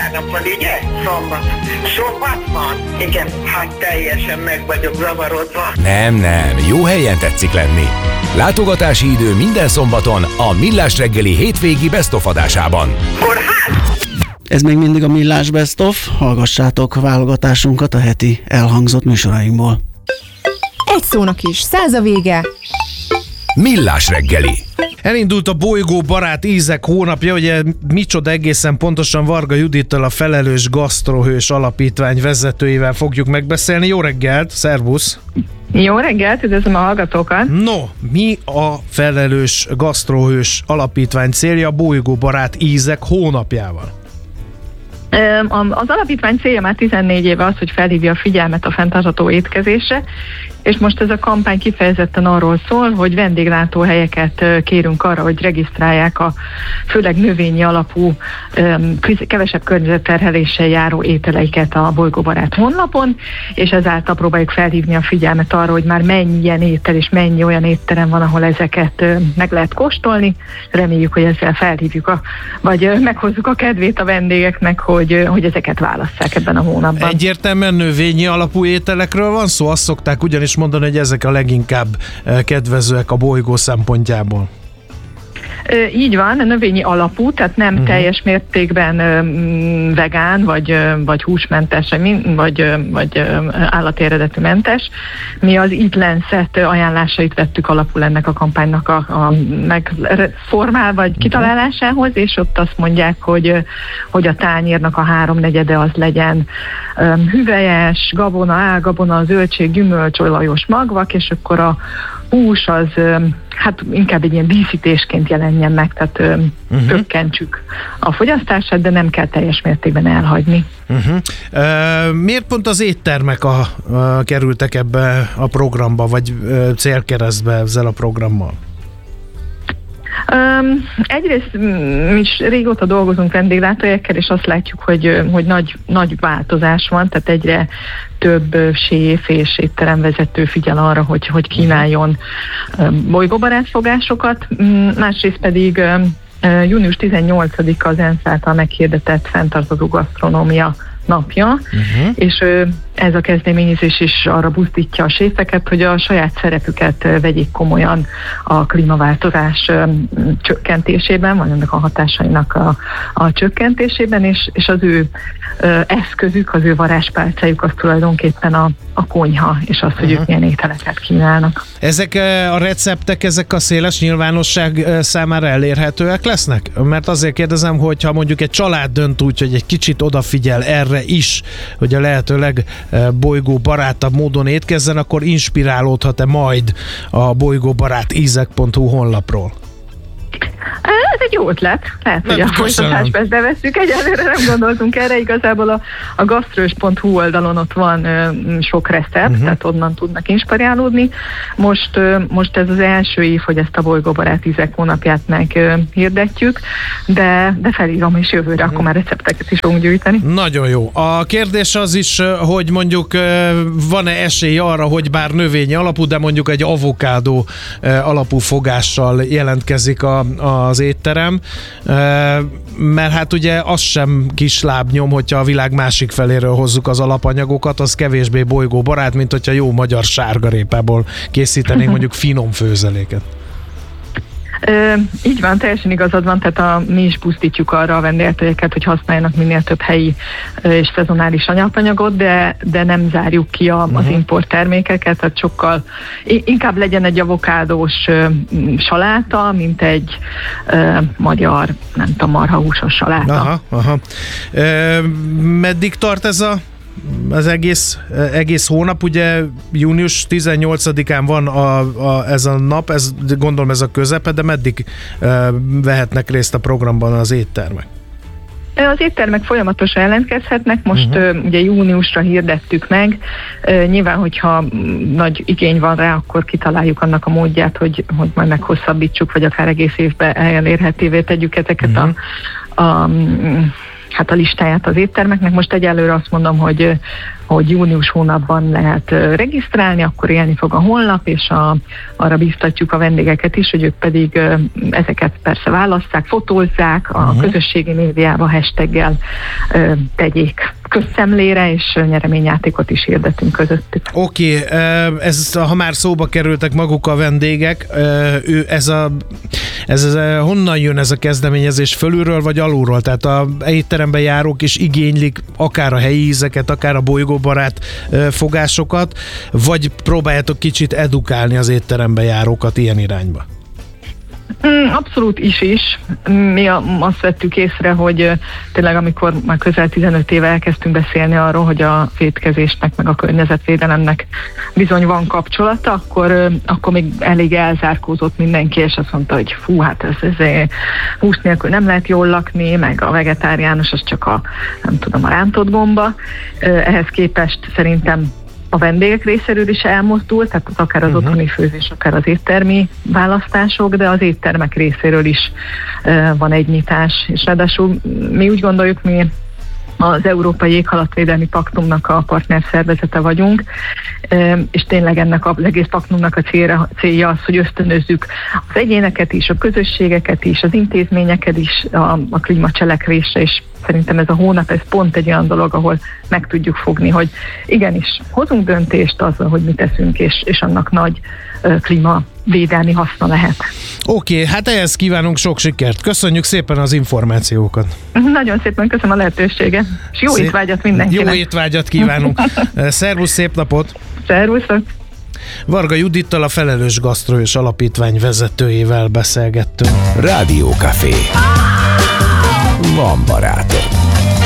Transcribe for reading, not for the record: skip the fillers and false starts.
vasárnap van, ugye? Szombat van? Igen, hát teljesen meg vagyok zavarodva. Nem, jó helyen tetszik lenni. Látogatási idő minden szombaton a Millás reggeli hétvégi Best of adásában. Ez még mindig a Millás Best of. Hallgassátok válogatásunkat a heti elhangzott műsorainkból. Egy szónak is 100 a vége. Millás reggeli. Elindult a bolygó barát ízek hónapja, ugye micsoda egészen pontosan Varga Judittal, a Felelős Gasztrohős Alapítvány vezetőivel fogjuk megbeszélni. Jó reggelt, szervusz! Jó reggelt, üdvözlöm a hallgatókat! No, mi a Felelős Gasztrohős Alapítvány célja a bolygó barát ízek hónapjával? Az alapítvány célja már 14 éve az, hogy felhívja a figyelmet a fenntartható étkezésre, és most ez a kampány kifejezetten arról szól, hogy vendéglátóhelyeket kérünk arra, hogy regisztrálják a főleg növényi alapú, kevesebb környezetterheléssel járó ételeiket a bolygóbarát honlapon, és ezáltal próbáljuk felhívni a figyelmet arra, hogy már mennyi ilyen étel és mennyi olyan étterem van, ahol ezeket meg lehet kóstolni. Reméljük, hogy ezzel felhívjuk, vagy meghozzuk a kedvét a vendégeknek, hogy ezeket válasszák ebben a hónapban. Egyértelműen növényi alapú ételekről van szó, azt szokták ugyanis mondani, hogy ezek a leginkább kedvezőek a bolygó szempontjából. Így van, növényi alapú, tehát nem teljes mértékben vegán, vagy húsmentes, vagy állati eredetű mentes. Mi az Eat Lancet ajánlásait vettük alapul ennek a kampánynak a megformál vagy kitalálásához, és ott azt mondják, hogy a tányérnak a 3/4 az legyen hüvelyes, gabona, álgabona, zöldség, gyümölcs, olajos magvak, és akkor a hús az hát inkább egy ilyen díszítésként jelenjen meg, tehát csökkentsük a fogyasztását, de nem kell teljes mértékben elhagyni. Miért pont az éttermek kerültek ebbe a programba, vagy célkeresztbe ezzel a programmal? Egyrészt mi is régóta dolgozunk vendéglátóhelyekkel, és azt látjuk, hogy nagy változás van, tehát egyre több séf és étteremvezető figyel arra, hogy kínáljon bolygóbarát fogásokat. Másrészt pedig június 18-a az ENSZ által meghirdetett fenntartható gasztronómia napja, és ez a kezdeményezés is arra buzdítja a séfeket, hogy a saját szerepüket vegyék komolyan a klímaváltozás csökkentésében, vagy ennek a hatásainak a csökkentésében, és az ő eszközük, az ő varázspálcájuk az tulajdonképpen a konyha, és az, hogy ők milyen ételeket kínálnak. Ezek a receptek, ezek a széles nyilvánosság számára elérhetőek lesznek? Mert azért kérdezem, hogyha mondjuk egy család dönt úgy, hogy egy kicsit odafigyel erre is, hogy a lehetőleg bolygóbarátabb módon étkezzen, akkor inspirálódhat-e majd a bolygóbarátizek.hu honlapról? Ez egy jó ötlet. Lehet, hogy a folytatásba ezt bevesszük. Egyelőre nem gondoltunk erre. Igazából a gasztrös.hu oldalon ott van sok recept, tehát onnan tudnak inspirálódni. Most ez az első év, hogy ezt a bolygóbarát ízek hónapját meghirdetjük, de felírom, és jövőre akkor már recepteket is fogunk gyűjteni. Nagyon jó. A kérdés az is, hogy mondjuk van-e esély arra, hogy bár növényi alapú, de mondjuk egy avokádó alapú fogással jelentkezik az étterem, mert hát ugye az sem kis lábnyom, hogyha a világ másik feléről hozzuk az alapanyagokat, az kevésbé bolygóbarát, mint hogyha jó magyar sárgarépából készítenénk mondjuk finom főzeléket. Így van, teljesen igazad van, tehát mi is pusztítjuk arra a vendéglátóhelyeket, hogy használjanak minél több helyi és szezonális alapanyagot, de nem zárjuk ki az import termékeket, tehát sokkal inkább legyen egy avokádós saláta, mint egy magyar, nem tudom, marhahúsos saláta. Aha. Meddig tart az egész hónap? Ugye június 18-án van ez a nap, gondolom ez a közepe, de meddig vehetnek részt a programban az éttermek? Az éttermek folyamatosan jelentkezhetnek, most ugye júniusra hirdettük meg, nyilván, hogyha nagy igény van rá, akkor kitaláljuk annak a módját, hogy majd meghosszabbítsuk, vagy akár egész évben elérhetővé tegyük ezeket a listáját az éttermeknek. Most egyelőre azt mondom, hogy hogy június hónapban lehet regisztrálni, akkor élni fog a honlap, és arra biztatjuk a vendégeket is, hogy ők pedig ezeket persze válasszák, fotózzák, a közösségi médiába hashtaggel tegyék közszemlére, és nyereményjátékot is hirdetünk közöttük. Oké, ez ha már szóba kerültek maguk a vendégek, ez honnan jön ez a kezdeményezés, fölülről vagy alulról? Tehát a étteremben járók is igénylik akár a helyi ízeket, akár a bolygóbarát fogásokat, vagy próbáljátok kicsit edukálni az étteremben járókat ilyen irányba? Abszolút is. Mi azt vettük észre, hogy tényleg amikor már közel 15 éve elkezdtünk beszélni arról, hogy a étkezésnek meg a környezetvédelemnek bizony van kapcsolata, akkor még elég elzárkózott mindenki, és azt mondta, hogy fú, hát ez hús nélkül nem lehet jól lakni, meg a vegetáriánus az csak a rántott gomba. Ehhez képest szerintem a vendégek részéről is elmozdult, tehát akár az otthoni főzés, akár az éttermi választások, de az éttermek részéről is van egy nyitás. És ráadásul mi úgy gondoljuk, mi az Európai Éghajlatvédelmi Paktumnak a partnerszervezete vagyunk, és tényleg ennek az egész paktumnak a célja az, hogy ösztönözzük az egyéneket is, a közösségeket is, az intézményeket is a klímacselekvésre, és szerintem ez a hónap, ez pont egy olyan dolog, ahol meg tudjuk fogni, hogy igenis hozunk döntést azzal, hogy mit teszünk, és annak nagy klímavédelmi haszna lehet. Oké, hát ehhez kívánunk sok sikert. Köszönjük szépen az információkat. Nagyon szépen köszönöm a lehetőséget, és jó étvágyat mindenkinek. Jó étvágyat kívánunk. Szervusz, szép napot! Szervuszok! Varga Judittal, a Felelős Gasztro és Alapítvány vezetőjével beszélgettünk. Rádiókafé. Van barátom.